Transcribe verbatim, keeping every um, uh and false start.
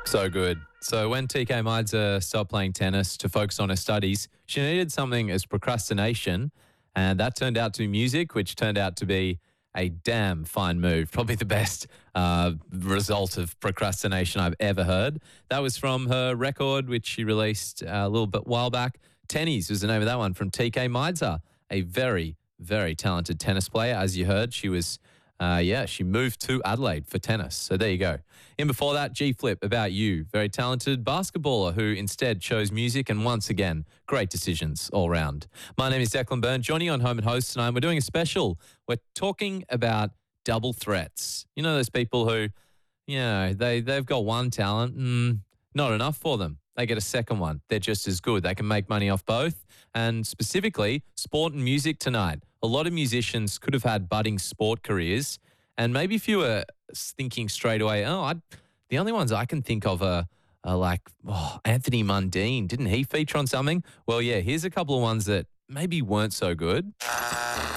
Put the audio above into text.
So good. So when T K Maidza stopped playing tennis to focus on her studies, she needed something as procrastination, and that turned out to be music, which turned out to be a damn fine move. Probably the best uh, result of procrastination I've ever heard. That was from her record, which she released uh, a little bit while back. Tennies was the name of that one from T K Maidza, a very, very talented tennis player. As you heard, she was Uh, yeah, she moved to Adelaide for tennis. So there you go. In before that, G Flip, About You. Very talented basketballer who instead chose music, and once again, great decisions all round. My name is Declan Byrne, joining you on Home and Host tonight. We're doing a special. We're talking about double threats. You know those people who, you know, they, they've got one talent, mm, not enough for them. They get a second one. They're just as good. They can make money off both. And specifically, sport and music tonight. A lot of musicians could have had budding sport careers. And maybe if you were thinking straight away, oh, I'd, the only ones I can think of are, are like oh, Anthony Mundine. Didn't he feature on something? Well, yeah, here's a couple of ones that maybe weren't so good.